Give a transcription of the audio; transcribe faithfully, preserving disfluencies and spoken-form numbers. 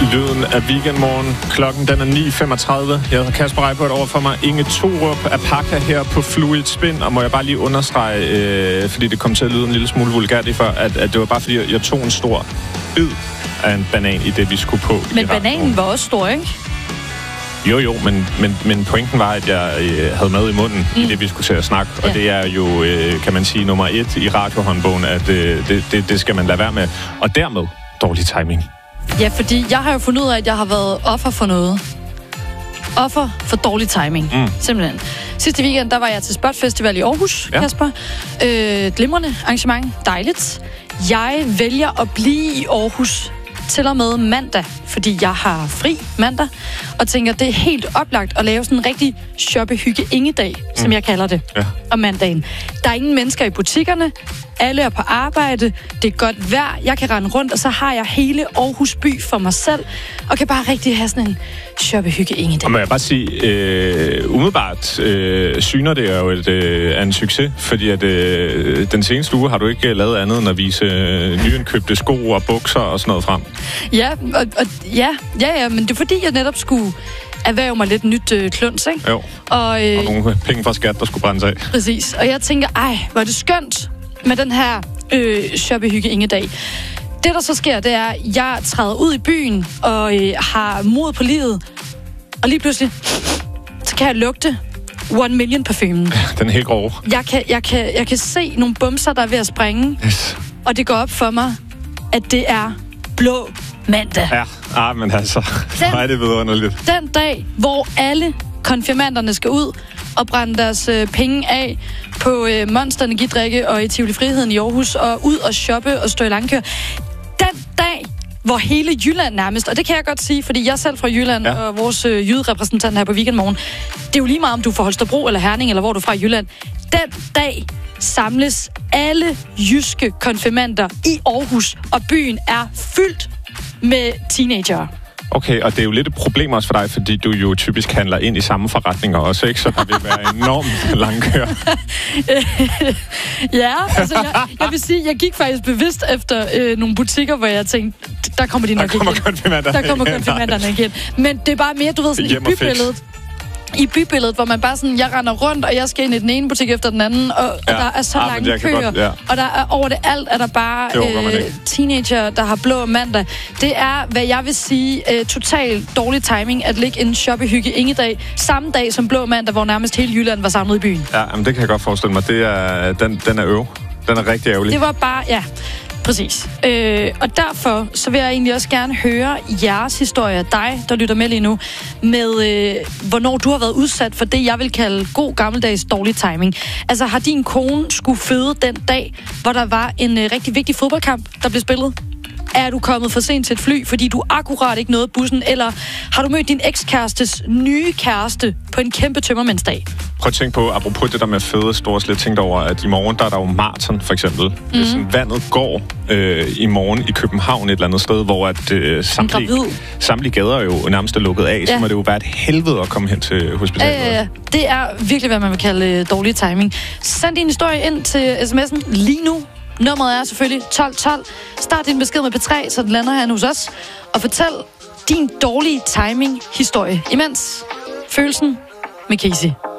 Lyden af Weekendmorgen. Klokken den er ni femogtredive. Jeg hedder Kasper Reippert, over for mig Inge Thorup af Pakka her på Fluid Spin. Og må jeg bare lige understrege, øh, fordi det kom til at lyde en lille smule vulgært før, at, at det var bare fordi, jeg tog en stor bid af en banan i det, vi skulle på. Men bananen var også stor, ikke? Jo, jo, men, men, men pointen var, at jeg øh, havde mad i munden mm. i det, vi skulle til at snakke. Ja. Og det er jo, øh, kan man sige, nummer et i radiohåndbogen, at øh, det, det, det skal man lade være med. Og dermed dårlig timing. Ja, fordi jeg har jo fundet ud af, at jeg har været offer for noget. Offer for dårlig timing. Mm. Simpelthen. Sidste weekend, der var jeg til Spot Festival i Aarhus, ja. Kasper. Øh, glimrende arrangement. Dejligt. Jeg vælger at blive i Aarhus til og med mandag, fordi jeg har fri mandag, og tænker, det er helt oplagt at lave sådan en rigtig shoppe-hygge-ingedag, mm. som jeg kalder det, ja. Om mandagen. Der er ingen mennesker i butikkerne, alle er på arbejde, det er godt vejr, jeg kan rende rundt, og så har jeg hele Aarhus by for mig selv, og kan bare rigtig have sådan en shoppe-hygge-ingedag. Og må jeg bare sige, øh, umiddelbart øh, syner det jo et, øh, en succes, fordi at øh, den seneste uge har du ikke lavet andet end at vise øh, nyindkøbte sko og bukser og sådan noget frem. Ja, og, og, ja, ja, ja, men det er fordi, jeg netop skulle erhverve mig lidt nyt øh, kluns, ikke? Jo, og, øh, og nogle penge fra skat, der skulle brændes af. Præcis, og jeg tænker, ej, hvor er det skønt med den her øh, shoppe-hygge-ingedag. Det, der så sker, det er, at jeg træder ud i byen og øh, har mod på livet, og lige pludselig, så kan jeg lugte One Million parfumen. Den er helt grove. Jeg kan, jeg, kan, jeg kan se nogle bumser, der er ved at springe, yes. Og det går op for mig, at det er blå mandag. Ja, ah, men altså, den, nej, det er vidunderligt. Den dag, hvor alle konfirmanderne skal ud og brænde deres øh, penge af på øh, Monster Energidrikke og i Tivoli Friheden i Aarhus, og ud og shoppe og stå i langkør. Den dag, hvor hele Jylland nærmest, og det kan jeg godt sige, fordi jeg er selv fra Jylland, ja. Og vores øh, jyderepræsentant her på Weekendmorgen, det er jo lige meget, om du er fra Holstebro eller Herning, eller hvor du er fra i Jylland. Den dag samles alle jyske konfirmander i Aarhus, og byen er fyldt med teenagere. Okay, og det er jo lidt et problem også for dig, fordi du jo typisk handler ind i samme forretninger også, ikke? Så der vil være enormt langkør. Ja, altså jeg, jeg vil sige, jeg gik faktisk bevidst efter øh, nogle butikker, hvor jeg tænkte, der kommer de nok der kommer igen. Konfirmanderne der kommer konfirmanderne igen. Men det er bare mere, du ved, sådan i bybilledet. I bybilledet, hvor man bare sådan, jeg render rundt, og jeg skal ind i den ene butik efter den anden, og, ja. Og der er så ja, lange køer, godt, ja. Og der er over det alt, er der bare øh, teenager, der har blå mandag. Det er, hvad jeg vil sige, øh, totalt dårlig timing, at ligge en shoppe-hygge-ingedag, samme dag som blå mandag, hvor nærmest hele Jylland var samlet i byen. Ja, men det kan jeg godt forestille mig. Det er, den, den er øv. Den er rigtig ærgerlig. Det var bare, ja, præcis. Øh, og derfor, så vil jeg egentlig også gerne høre jeres historie, dig, der lytter med lige nu, med øh, hvornår du har været udsat for det, jeg vil kalde god gammeldags dårlig timing. Altså, har din kone skulle føde den dag, hvor der var en øh, rigtig vigtig fodboldkamp, der blev spillet? Er du kommet for sent til et fly, fordi du akkurat ikke nåede bussen? Eller har du mødt din ekskærestes nye kæreste på en kæmpe tømmermændsdag? Prøv at tænke på, apropos det der med føde, står slet tænkt over, at i morgen, der er der jo maraton, for eksempel. Mm. Hvis vandet går øh, i morgen i København et eller andet sted, hvor at, øh, samtlige, samtlige gader er jo nærmest er lukket af, ja. Så må det jo være et helvede at komme hen til hospitalet. Øh, det er virkelig, hvad man vil kalde øh, dårlig timing. Send din historie ind til sms'en lige nu. Nummeret er selvfølgelig tolv tolv. Start din besked med P tre, så den lander herinde hos os. Og fortæl din dårlige timing-historie. Imens følelsen med Casey.